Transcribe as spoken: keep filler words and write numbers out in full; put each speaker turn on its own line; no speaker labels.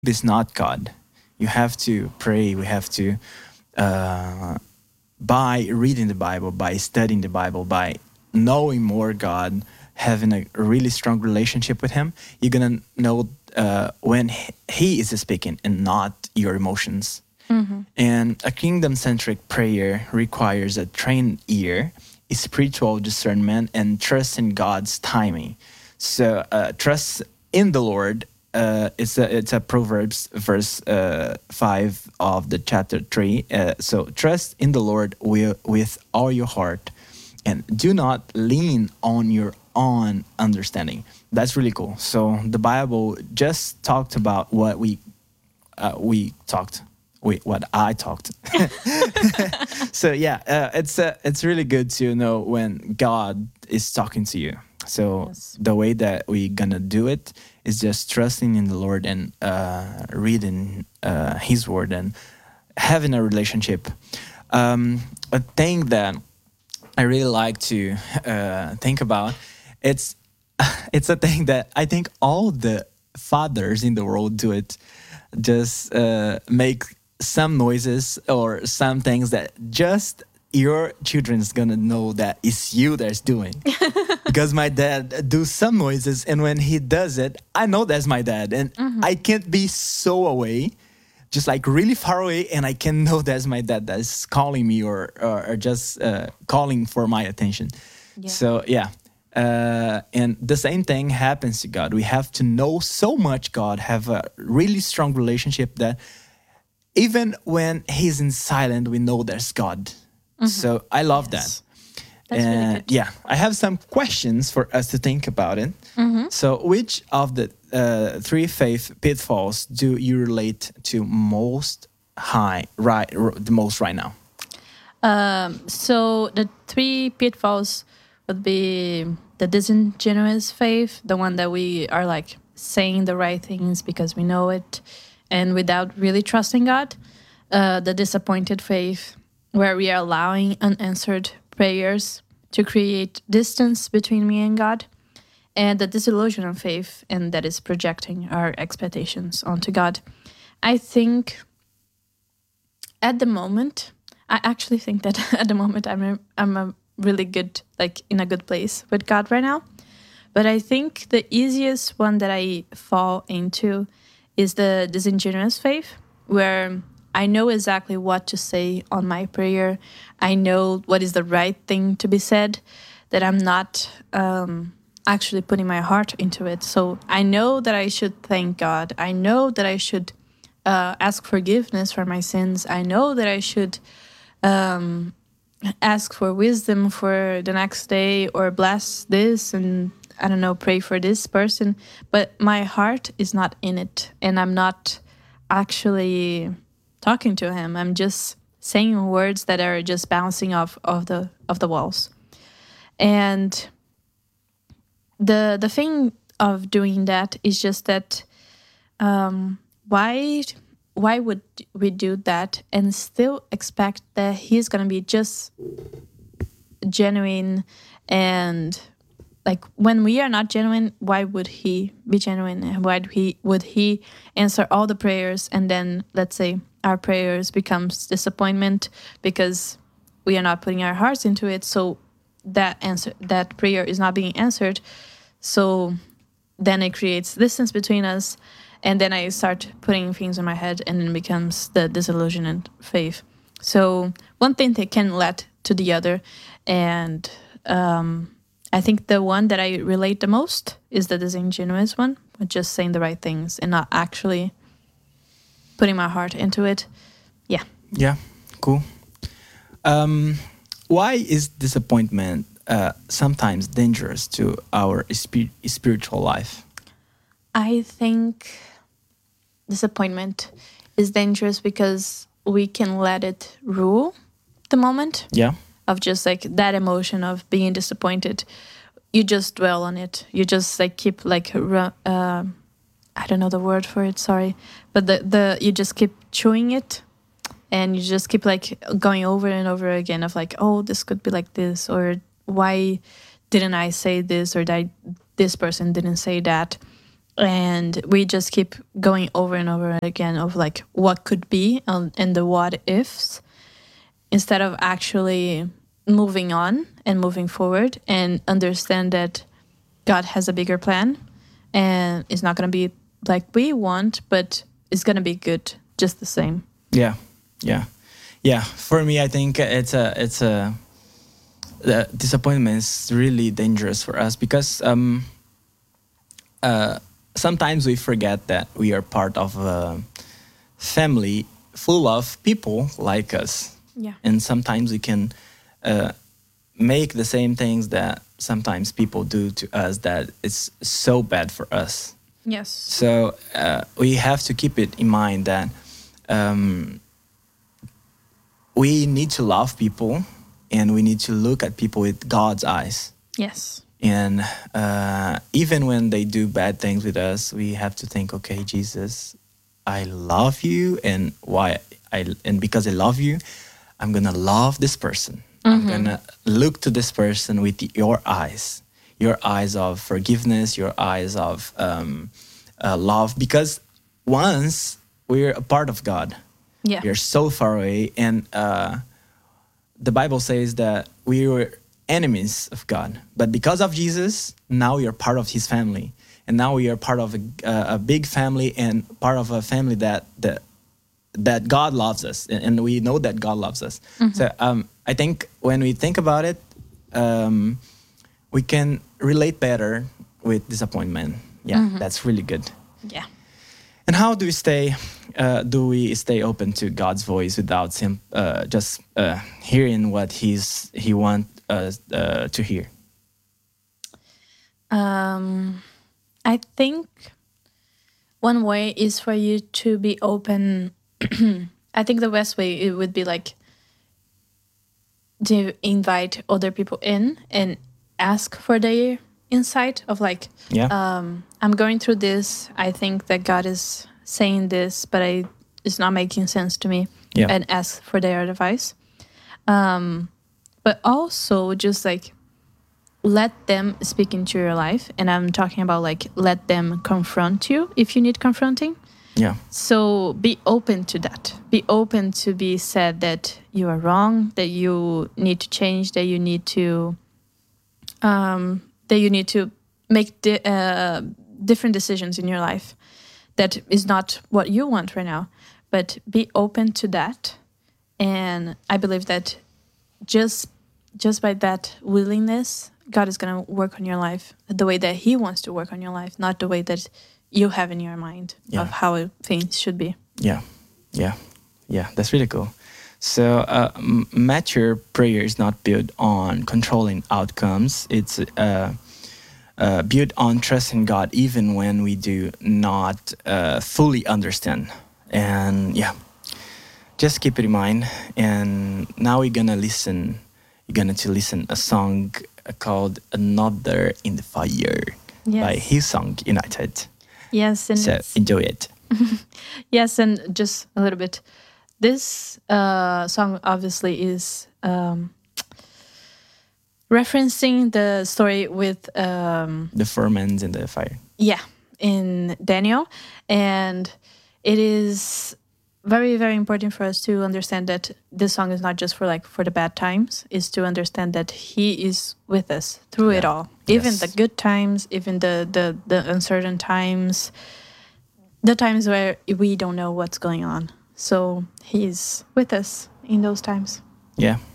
is not God. You have to pray. We have to, uh, by reading the Bible, by studying the Bible, by knowing more God, having a really strong relationship with Him, you're gonna know uh, when He he is speaking and not your emotions. And a kingdom-centric prayer requires a trained ear, spiritual discernment, and trust in God's timing. So uh, trust in the Lord. Uh, it's a it's a Proverbs verse uh, five of the chapter three. Uh, so trust in the Lord with with all your heart, and do not lean on your own understanding. That's really cool. So the Bible just talked about what we uh, we talked. Wait, what I talked. So yeah, uh, it's uh, it's really good to know when God is talking to you. So
Yes.
the way that we gonna do it is just trusting in the Lord and uh, reading uh, His Word and having a relationship. Um, a thing that I really like to uh, think about, it's it's a thing that I think all the fathers in the world do it. Just uh, make some noises or some things that just your children's gonna know that it's you that's doing. Because my dad do some noises, and when he does it, I know that's my dad, and I can't be so away, just like really far away, and I can know that's my dad that's calling me or or, or just uh, calling for my attention.
Yeah.
So yeah. Uh, and the same thing happens to God. We have to know so much God, have a really strong relationship that even when He's in silent, we know there's God. So I love
Yes.
that.
That's really
And
good.
yeah, I have some questions for us to think about it. So, which of the uh, three faith pitfalls do you relate to most high, right, r- the most right now?
Um, so the three pitfalls would be the disingenuous faith, the one that we are like saying the right things because we know it and without really trusting God. Uh, the disappointed faith, where we are allowing unanswered prayers to create distance between me and God. And the disillusioned faith, and that is projecting our expectations onto God. I think at the moment, I actually think that at the moment I'm a, I'm a really good, like in a good place with God right now. But I think the easiest one that I fall into is the disingenuous faith, where I know exactly what to say on my prayer. I know what is the right thing to be said, that I'm not um, actually putting my heart into it. So I know that I should thank God. I know that I should uh, ask forgiveness for my sins. I know that I should um, ask for wisdom for the next day or bless this and I don't know, pray for this person. But my heart is not in it, and I'm not actually talking to him. I'm just saying words that are just bouncing off of the of the walls. And the the thing of doing that is just that um, why why would we do that and still expect that he's gonna be just genuine? And like when we are not genuine, why would he be genuine? And why would he would he answer all the prayers, and then let's say our prayers becomes disappointment because we are not putting our hearts into it, so that answer that prayer is not being answered. So then it creates distance between us, and then I start putting things in my head, and it becomes the disillusionment faith. So one thing that can lead to the other, and um, I think the one that I relate the most is the disingenuous one, with just saying the right things and not actually putting my heart into it. Yeah.
Yeah, cool. Um, why is disappointment uh, sometimes dangerous to our spi- spiritual life?
I think disappointment is dangerous because we can let it rule the moment
Yeah,
of just like that emotion of being disappointed. You just dwell on it. You just like keep like ru- uh, I don't know the word for it. Sorry, but the the you just keep chewing it, and you just keep like going over and over again of like, oh, this could be like this, or why didn't I say this, or that this person didn't say that, and we just keep going over and over again of like what could be um, and the what ifs, instead of actually moving on and moving forward and understand that God has a bigger plan and it's not going to be like we want, but it's going to be good just the same.
Yeah, yeah, yeah. For me, I think it's a it's a the disappointment is really dangerous for us because um, uh, sometimes we forget that we are part of a family full of people like us.
Yeah.
And sometimes we can uh, make the same things that sometimes people do to us that it's so bad for us.
Yes.
So uh, we have to keep it in mind that um, we need to love people and we need to look at people with God's eyes.
Yes.
And uh, even when they do bad things with us, we have to think, okay, Jesus, I love you, and why I and because I love you, I'm gonna love this person. Mm-hmm. I'm gonna look to this person with your eyes, your eyes of forgiveness, your eyes of um, uh, love. Because once we're a part of God,
yeah,
we're so far away, and uh, the Bible says that we were enemies of God, but because of Jesus, now we are part of His family, and now we are part of a, uh, a big family and part of a family that that that God loves us, and, and we know that God loves us. Mm-hmm. So um, I think when we think about it, um, we can relate better with disappointment. Yeah, mm-hmm. That's really good.
Yeah.
And how do we stay? Uh, do we stay open to God's voice without him uh, just uh, hearing what He's He wants us uh, to hear?
Um, I think one way is for you to be open. I think the best way it would be like to invite other people in and ask for their insight of like,
yeah.
um, I'm going through this. I think that God is saying this, but I it's not making sense to me.
Yeah.
And ask for their advice. Um, but also just like let them speak into your life. And I'm talking about like let them confront you if you need confronting.
Yeah.
So be open to that. Be open to be said that you are wrong, that you need to change, that you need to um, that you need to make di- uh, different decisions in your life. That is not what you want right now, but be open to that. And I believe that just just by that willingness, God is going to work on your life the way that He wants to work on your life, not the way that you have in your mind
yeah.
of how things should be.
Yeah, yeah, yeah. That's really cool. So uh, mature prayer is not built on controlling outcomes. It's uh, uh, built on trusting God even when we do not uh, fully understand. And yeah, just keep it in mind. And now we're gonna listen. You're gonna to listen a song called "Another in the Fire"
yes.
by Hillsong United.
Yes, and
so enjoy it.
Yes, and just a little bit. This uh, song obviously is um, referencing the story with um,
the ferments in the fire.
Yeah, in Daniel, and it is very, very important for us to understand that this song is not just for like for the bad times. Is to understand that He is with us through yeah. it all, even yes. the good times, even the, the the uncertain times, the times where we don't know what's going on. So He's with us in those times.
Yeah.